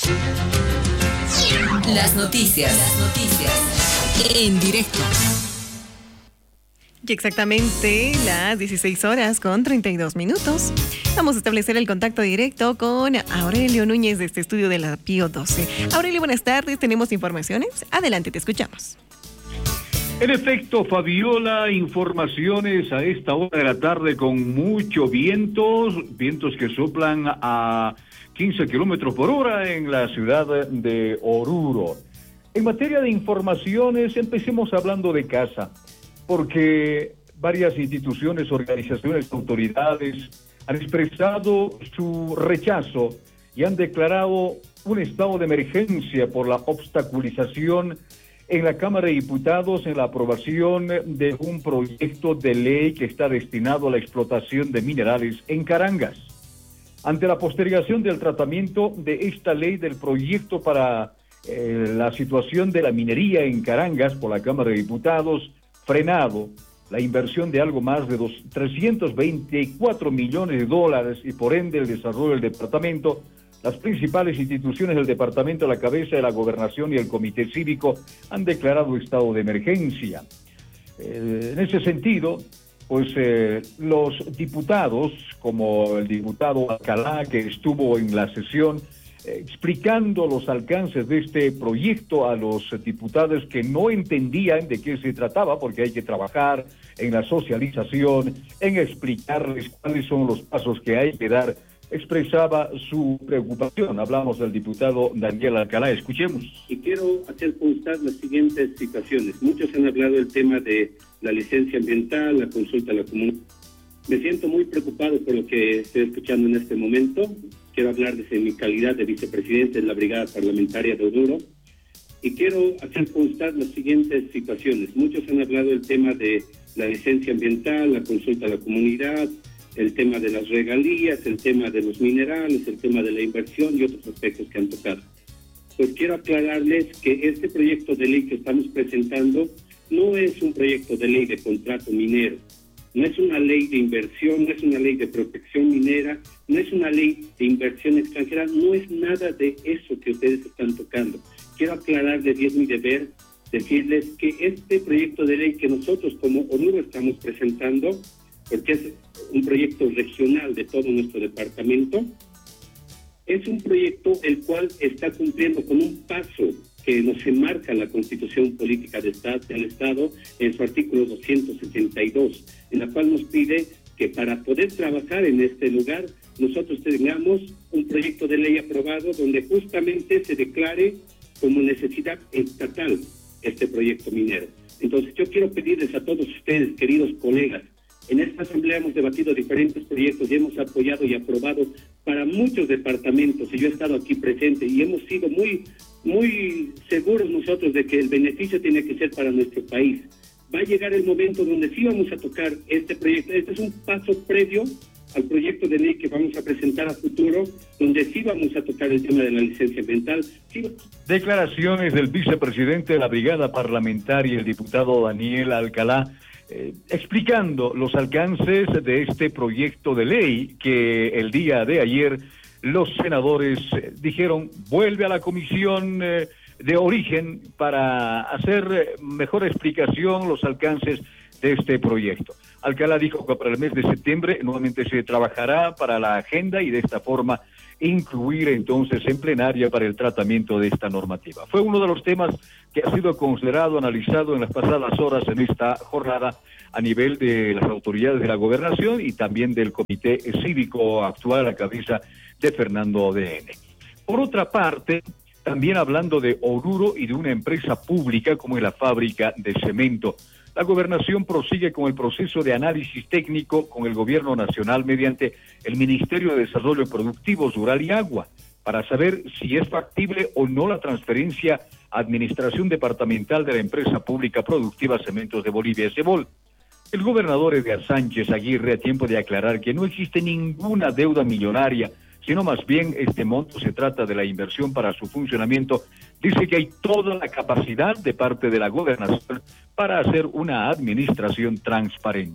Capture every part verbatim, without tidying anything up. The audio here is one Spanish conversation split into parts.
Las noticias. Las noticias. En directo. Y exactamente las dieciséis horas con treinta y dos minutos. Vamos a establecer el contacto directo con Aurelio Núñez de este estudio de la Pío doce. Aurelio, buenas tardes. ¿Tenemos informaciones? Adelante, te escuchamos. En efecto, Fabiola, informaciones a esta hora de la tarde con mucho vientos, vientos que soplan a quince kilómetros por hora en la ciudad de Oruro. En materia de informaciones, empecemos hablando de casa, porque varias instituciones, organizaciones, autoridades han expresado su rechazo y han declarado un estado de emergencia por la obstaculización en la Cámara de Diputados en la aprobación de un proyecto de ley que está destinado a la explotación de minerales en Carangas. Ante la postergación del tratamiento de esta ley del proyecto para eh, la situación de la minería en Carangas por la Cámara de Diputados, frenado la inversión de algo más de trescientos veinticuatro millones de dólares y por ende el desarrollo del departamento, las principales instituciones del departamento a la cabeza de la gobernación y el comité cívico han declarado estado de emergencia. Eh, en ese sentido, pues eh, los diputados, como el diputado Alcalá, que estuvo en la sesión eh, explicando los alcances de este proyecto a los diputados que no entendían de qué se trataba, porque hay que trabajar en la socialización, en explicarles cuáles son los pasos que hay que dar, expresaba su preocupación. Hablamos del diputado Daniel Alcalá, escuchemos. Y quiero hacer constar las siguientes situaciones. Muchos han hablado del tema de la licencia ambiental, la consulta a la comunidad. Me siento muy preocupado por lo que estoy escuchando en este momento. Quiero hablar desde mi calidad de vicepresidente de la Brigada Parlamentaria de Oruro. Y quiero hacer constar las siguientes situaciones. Muchos han hablado del tema de la licencia ambiental, la consulta a la comunidad, el tema de las regalías, el tema de los minerales, el tema de la inversión y otros aspectos que han tocado. Pues quiero aclararles que este proyecto de ley que estamos presentando no es un proyecto de ley de contrato minero, no es una ley de inversión, no es una ley de protección minera, no es una ley de inversión extranjera, no es nada de eso que ustedes están tocando. Quiero aclararles, y es mi deber, decirles que este proyecto de ley que nosotros como Oruro estamos presentando, porque es un proyecto regional de todo nuestro departamento, es un proyecto el cual está cumpliendo con un paso que nos enmarca la Constitución Política de Estado, del Estado en su artículo doscientos setenta y dos, en la cual nos pide que para poder trabajar en este lugar, nosotros tengamos un proyecto de ley aprobado donde justamente se declare como necesidad estatal este proyecto minero. Entonces yo quiero pedirles a todos ustedes, queridos colegas, en esta asamblea hemos debatido diferentes proyectos y hemos apoyado y aprobado para muchos departamentos, y yo he estado aquí presente y hemos sido muy, muy seguros nosotros de que el beneficio tiene que ser para nuestro país. Va a llegar el momento donde sí vamos a tocar este proyecto. Este es un paso previo al proyecto de ley que vamos a presentar a futuro, donde sí vamos a tocar el tema de la licencia ambiental. Sí. Declaraciones del vicepresidente de la Brigada Parlamentaria, el diputado Daniel Alcalá, Eh, explicando los alcances de este proyecto de ley que el día de ayer los senadores eh, dijeron vuelve a la comisión eh, de origen para hacer eh, mejor explicación los alcances de este proyecto. Alcalá dijo que para el mes de septiembre nuevamente se trabajará para la agenda y de esta forma incluir entonces en plenaria para el tratamiento de esta normativa. Fue uno de los temas que ha sido considerado, analizado en las pasadas horas en esta jornada a nivel de las autoridades de la gobernación y también del comité cívico actual a la cabeza de Fernando D N. Por otra parte, también hablando de Oruro y de una empresa pública como es la fábrica de cemento, la gobernación prosigue con el proceso de análisis técnico con el gobierno nacional mediante el Ministerio de Desarrollo Productivo, Rural y Agua, para saber si es factible o no la transferencia a administración departamental de la empresa pública productiva Cementos de Bolivia, Cebol. El gobernador Edgar Sánchez Aguirre, a tiempo de aclarar que no existe ninguna deuda millonaria, sino más bien este monto se trata de la inversión para su funcionamiento, dice que hay toda la capacidad de parte de la gobernación para hacer una administración transparente.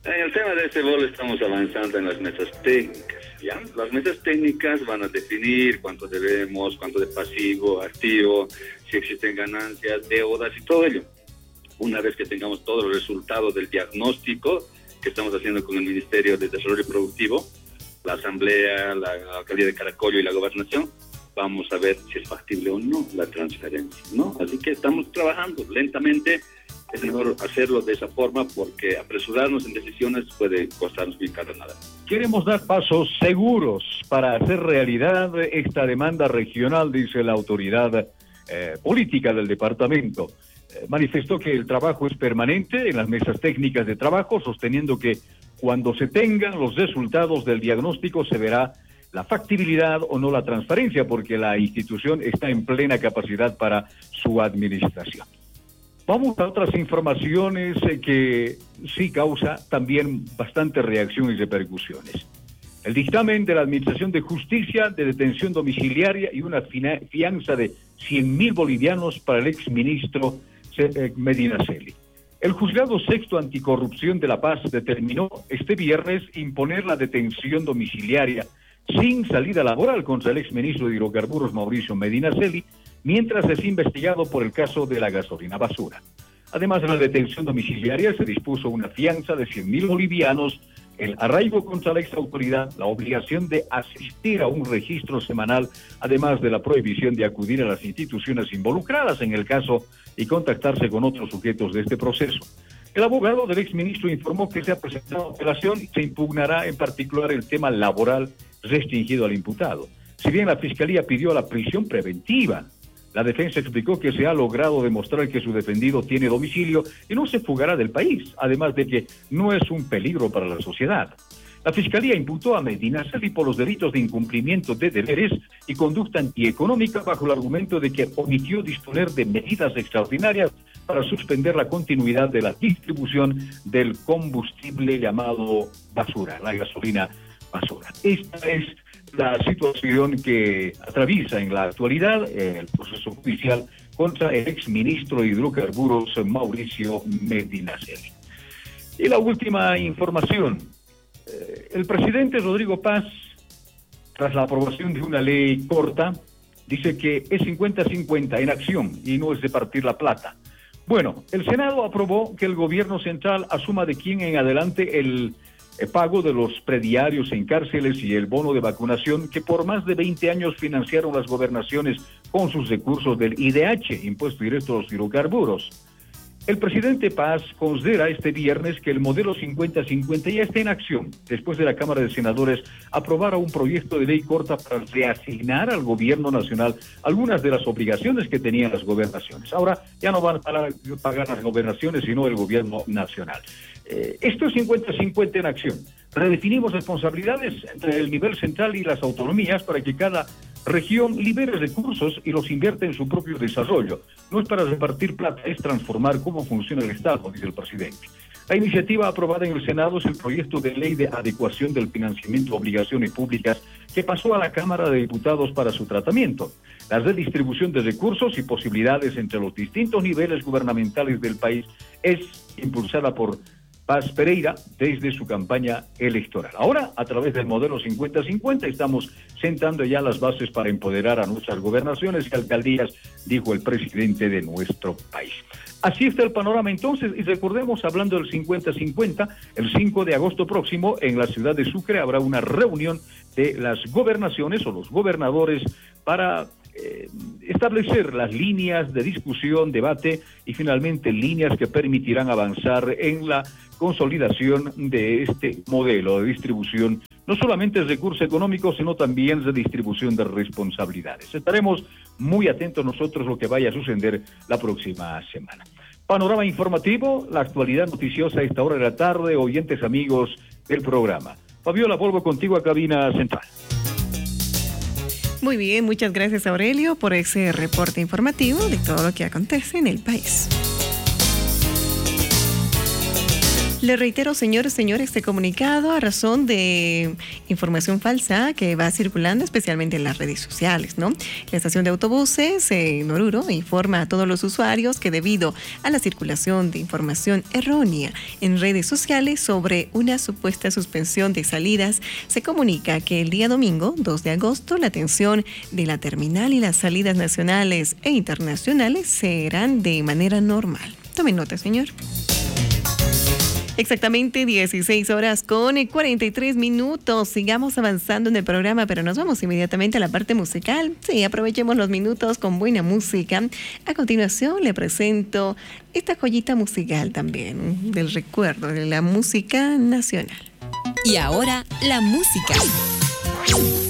En el tema de este bolo estamos avanzando en las mesas técnicas, ¿ya? Las mesas técnicas van a definir cuánto debemos, cuánto de pasivo, activo, si existen ganancias, deudas y todo ello. Una vez que tengamos todos los resultados del diagnóstico que estamos haciendo con el Ministerio de Desarrollo Productivo, la Asamblea, la Alcaldía de Caracollo y la Gobernación, vamos a ver si es factible o no la transferencia, ¿no? Así que estamos trabajando lentamente. Es mejor hacerlo de esa forma porque apresurarnos en decisiones puede costarnos bien caro nada. Queremos dar pasos seguros para hacer realidad esta demanda regional, dice la autoridad eh, política del departamento. Eh, manifestó que el trabajo es permanente en las mesas técnicas de trabajo, sosteniendo que cuando se tengan los resultados del diagnóstico se verá la factibilidad o no la transferencia, porque la institución está en plena capacidad para su administración. Vamos a otras informaciones eh, que sí causa también bastante reacción y repercusiones. El dictamen de la Administración de Justicia de detención domiciliaria y una fianza de cien mil bolivianos para el exministro Medinaceli. El Juzgado Sexto Anticorrupción de La Paz determinó este viernes imponer la detención domiciliaria sin salida laboral contra el exministro de Hidrocarburos Mauricio Medinaceli, mientras es investigado por el caso de la gasolina basura. Además de la detención domiciliaria, se dispuso una fianza de cien mil bolivianos, el arraigo contra la exautoridad, la obligación de asistir a un registro semanal, además de la prohibición de acudir a las instituciones involucradas en el caso y contactarse con otros sujetos de este proceso. El abogado del exministro informó que se ha presentado apelación y se impugnará en particular el tema laboral restringido al imputado. Si bien la Fiscalía pidió la prisión preventiva, la defensa explicó que se ha logrado demostrar que su defendido tiene domicilio y no se fugará del país, además de que no es un peligro para la sociedad. La Fiscalía imputó a Medinaceli por los delitos de incumplimiento de deberes y conducta antieconómica bajo el argumento de que omitió disponer de medidas extraordinarias para suspender la continuidad de la distribución del combustible llamado basura, la gasolina basura. Esta es la situación que atraviesa en la actualidad el proceso judicial contra el exministro de Hidrocarburos Mauricio Medinaceli. Y la última información, eh, el presidente Rodrigo Paz, tras la aprobación de una ley corta, dice que es cincuenta cincuenta en acción y no es de partir la plata. Bueno, el Senado aprobó que el gobierno central asuma de aquí en adelante el el pago de los prediarios en cárceles y el bono de vacunación que por más de veinte años financiaron las gobernaciones con sus recursos del I D H, Impuesto Directo a los Hidrocarburos. El presidente Paz considera este viernes que el modelo cincuenta cincuenta ya está en acción, después de la Cámara de Senadores aprobara un proyecto de ley corta para reasignar al gobierno nacional algunas de las obligaciones que tenían las gobernaciones. Ahora ya no van a pagar las gobernaciones, sino el gobierno nacional. Eh, esto es cincuenta cincuenta en acción. Redefinimos responsabilidades entre el nivel central y las autonomías para que cada región libere recursos y los invierta en su propio desarrollo. No es para repartir plata, es transformar cómo funciona el Estado, dice el presidente. La iniciativa aprobada en el Senado es el proyecto de ley de adecuación del financiamiento de obligaciones públicas que pasó a la Cámara de Diputados para su tratamiento. La redistribución de recursos y posibilidades entre los distintos niveles gubernamentales del país es impulsada por Paz Pereira desde su campaña electoral. Ahora, a través del modelo cincuenta cincuenta, estamos sentando ya las bases para empoderar a nuestras gobernaciones y alcaldías, dijo el presidente de nuestro país. Así está el panorama entonces, y recordemos, hablando del cincuenta cincuenta, el cinco de agosto próximo en la ciudad de Sucre habrá una reunión de las gobernaciones o los gobernadores para eh, establecer las líneas de discusión, debate y finalmente líneas que permitirán avanzar en la consolidación de este modelo de distribución, no solamente de recursos económicos, sino también de distribución de responsabilidades. Estaremos muy atentos nosotros a lo que vaya a suceder la próxima semana. Panorama informativo, la actualidad noticiosa a esta hora de la tarde, oyentes amigos del programa. Fabiola, vuelvo contigo a cabina central. Muy bien, muchas gracias Aurelio por ese reporte informativo de todo lo que acontece en el país. Le reitero, señores, señores, este comunicado a razón de información falsa que va circulando especialmente en las redes sociales, ¿no? La estación de autobuses en Oruro informa a todos los usuarios que debido a la circulación de información errónea en redes sociales sobre una supuesta suspensión de salidas, se comunica que el día domingo, dos de agosto, la atención de la terminal y las salidas nacionales e internacionales serán de manera normal. Tomen nota, señor. Exactamente dieciséis horas con cuarenta y tres minutos. Sigamos avanzando en el programa, pero nos vamos inmediatamente a la parte musical. Sí, aprovechemos los minutos con buena música. A continuación le presento esta joyita musical también, del recuerdo de la música nacional. Y ahora, la música.